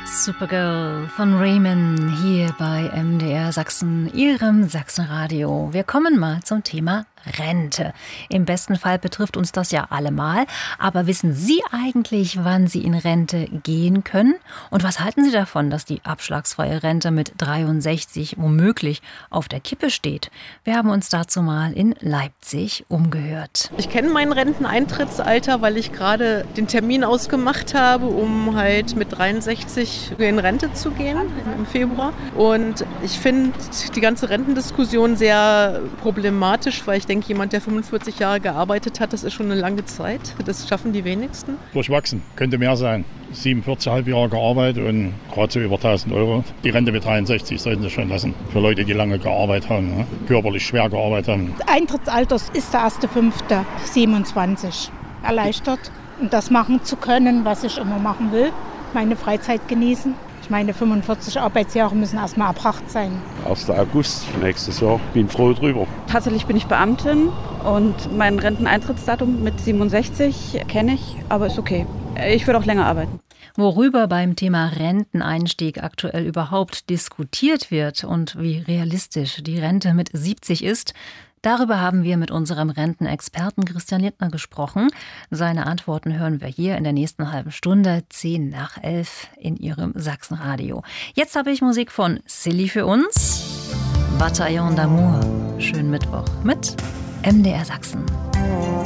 Supergirl von Raymond hier bei MDR Sachsen, Ihrem Sachsenradio. Wir kommen mal zum Thema Rente. Im besten Fall betrifft uns das ja allemal. Aber wissen Sie eigentlich, wann Sie in Rente gehen können? Und was halten Sie davon, dass die abschlagsfreie Rente mit 63 womöglich auf der Kippe steht? Wir haben uns dazu mal in Leipzig umgehört. Ich kenne mein Renteneintrittsalter, weil ich gerade den Termin ausgemacht habe, um halt mit 63 in Rente zu gehen im Februar. Und ich finde die ganze Rentendiskussion sehr problematisch, weil ich denke, jemand, der 45 Jahre gearbeitet hat, das ist schon eine lange Zeit. Das schaffen die wenigsten. Durchwachsen, könnte mehr sein. 47,5 Jahre gearbeitet und gerade so über 1.000 Euro. Die Rente mit 63 sollten sie schon lassen. Für Leute, die lange gearbeitet haben, ne? Körperlich schwer gearbeitet haben. Eintrittsalter ist der 1.5.27. Erleichtert, das machen zu können, was ich immer machen will. Meine Freizeit genießen. Ich meine, 45 Arbeitsjahre müssen erstmal erbracht sein. 1. August nächstes Jahr. Bin froh drüber. Tatsächlich bin ich Beamtin und mein Renteneintrittsdatum mit 67 kenne ich, aber ist okay. Ich würde auch länger arbeiten. Worüber beim Thema Renteneinstieg aktuell überhaupt diskutiert wird und wie realistisch die Rente mit 70 ist, darüber haben wir mit unserem Rentenexperten Christian Lindner gesprochen. Seine Antworten hören wir hier in der nächsten halben Stunde, 10:10 in Ihrem Sachsenradio. Jetzt habe ich Musik von Silly für uns. Bataillon d'amour. Schönen Mittwoch mit MDR Sachsen.